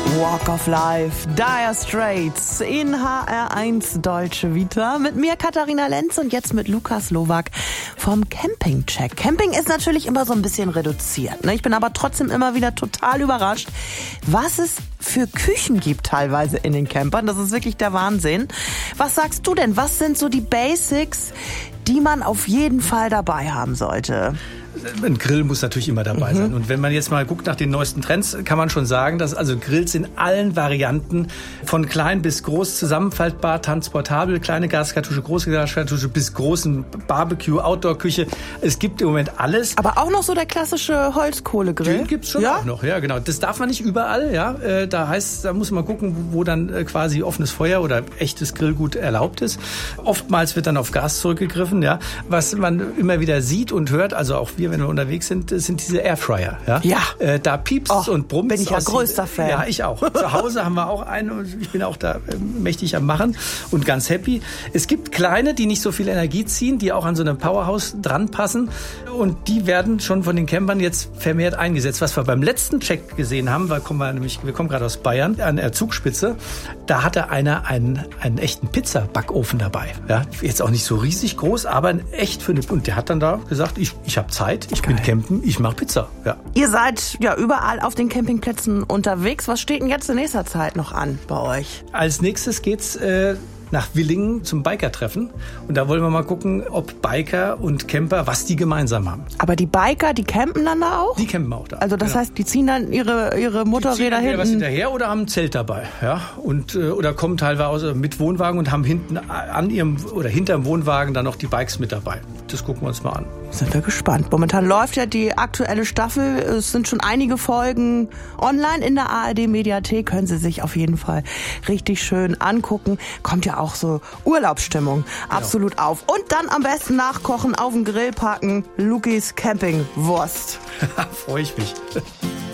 Walk of Life, Dire Straits in HR1 Deutsche Vita. Mit mir Katharina Lenz und jetzt mit Lukas Lowak vom Campingcheck. Camping ist natürlich immer so ein bisschen reduziert, ne? Ich bin aber trotzdem immer wieder total überrascht, was es für Küchen gibt teilweise in den Campern. Das ist wirklich der Wahnsinn. Was sagst du denn? Was sind so die Basics, die man auf jeden Fall dabei haben sollte? Ein Grill muss natürlich immer dabei sein. Und wenn man jetzt mal guckt nach den neuesten Trends, kann man schon sagen, dass also Grills in allen Varianten von klein bis groß zusammenfaltbar, transportabel, kleine Gaskartusche, große Gaskartusche bis großen Barbecue, Outdoor-Küche. Es gibt im Moment alles. Aber auch noch so der klassische Holzkohlegrill? Den gibt's schon auch noch, ja genau. Das darf man nicht überall, ja. Da muss man gucken, wo dann quasi offenes Feuer oder echtes Grillgut erlaubt ist. Oftmals wird dann auf Gas zurückgegriffen, ja. Was man immer wieder sieht und hört, also auch wir, wenn wir unterwegs sind diese Airfryer. Ja. Da piepst und brummt. Bin ich ja größter Fan. Ja, ich auch. Zu Hause haben wir auch einen und ich bin auch da mächtig am Machen und ganz happy. Es gibt kleine, die nicht so viel Energie ziehen, die auch an so einem Powerhouse dran passen und die werden schon von den Campern jetzt vermehrt eingesetzt. Was wir beim letzten Check gesehen haben, wir kommen gerade aus Bayern, an der Zugspitze, da hatte einer einen echten Pizzabackofen dabei. Ja, jetzt auch nicht so riesig groß, aber echt und der hat dann da gesagt, ich habe Zeit. Ich bin campen, ich mache Pizza. Ja. Ihr seid ja überall auf den Campingplätzen unterwegs. Was steht denn jetzt in nächster Zeit noch an bei euch? Als nächstes geht's nach Willingen zum Biker-Treffen. Und da wollen wir mal gucken, ob Biker und Camper, was die gemeinsam haben. Aber die Biker, die campen dann da auch? Die campen auch da. Also das heißt, die ziehen dann ihre Motorräder hinten? Was hinterher oder haben ein Zelt dabei. Ja? Und, oder kommen teilweise mit Wohnwagen und haben hinten hinterm Wohnwagen dann noch die Bikes mit dabei. Das gucken wir uns mal an. Sind wir gespannt. Momentan läuft ja die aktuelle Staffel. Es sind schon einige Folgen online in der ARD-Mediathek. Können Sie sich auf jeden Fall richtig schön angucken. Kommt ja auch so Urlaubsstimmung absolut auf. Und dann am besten nachkochen, auf den Grill packen. Lukis Campingwurst. Freue ich mich.